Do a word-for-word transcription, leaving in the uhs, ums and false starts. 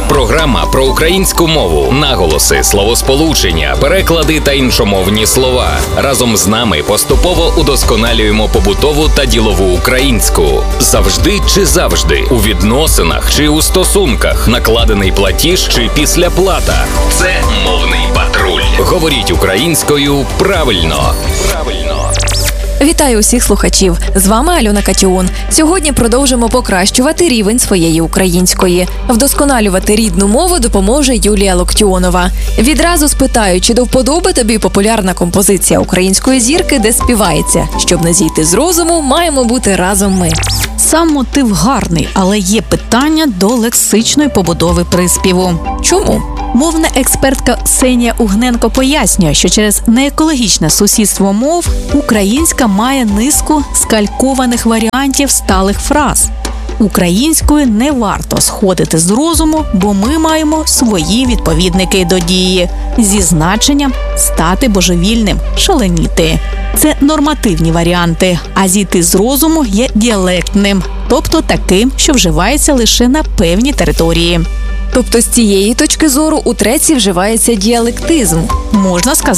Програма про українську мову, наголоси, словосполучення, переклади та іншомовні слова. Разом з нами поступово удосконалюємо побутову та ділову українську. Завжди чи завжди, у відносинах чи у стосунках, накладений платіж чи післяплата. Це мовний патруль. Говоріть українською правильно. Правильно. Вітаю усіх слухачів! З вами Альона Катіон. Сьогодні продовжимо покращувати рівень своєї української. Вдосконалювати рідну мову допоможе Юлія Локтіонова. Відразу спитаю, чи до вподоби тобі популярна композиція української зірки, де співається: «Щоб не зійти з розуму, маємо бути разом ми». Сам мотив гарний, але є питання до лексичної побудови приспіву. Чому? Мовна експертка Ксенія Угненко пояснює, що через неекологічне сусідство мов українська має низку скалькованих варіантів сталих фраз. Українською не варто сходити з розуму, бо ми маємо свої відповідники до дії зі значенням «стати божевільним», «шаленіти». Це нормативні варіанти, а «зійти з розуму» є діалектним, тобто таким, що вживається лише на певній території. Тобто з цієї точки зору у треці вживається діалектизм. Можна сказати.